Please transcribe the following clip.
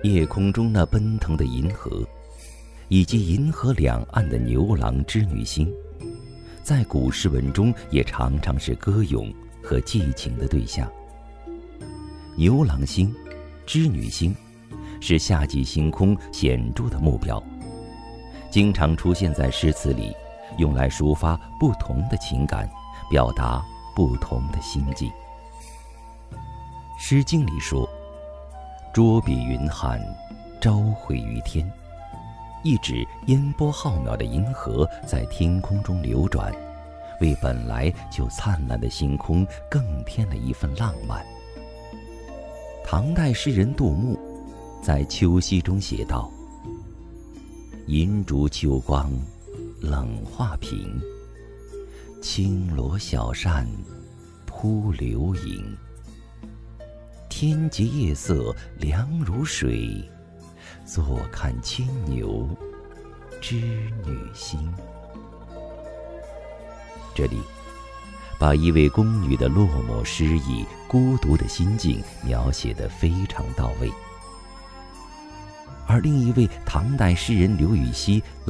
夜空中那奔腾的银河，以及银河两岸的牛郎织女星，在古诗文中也常常是歌咏和寄情的对象。牛郎星、织女星是夏季星空显著的目标，经常出现在诗词里，用来抒发不同的情感，表达不同的心境。《诗经》里说：“捉彼云汉，朝回于天”，意指烟波浩渺的银河在天空中流转，为本来就灿烂的星空更添了一份浪漫。唐代诗人杜牧在《秋夕》中写道：“银烛秋光冷画屏，轻罗小扇扑流萤。天极夜色凉如水，坐看牵牛织女星。”这里把一位宫女的落寞失意、孤独的心境描写得非常到位。而另一位唐代诗人刘禹锡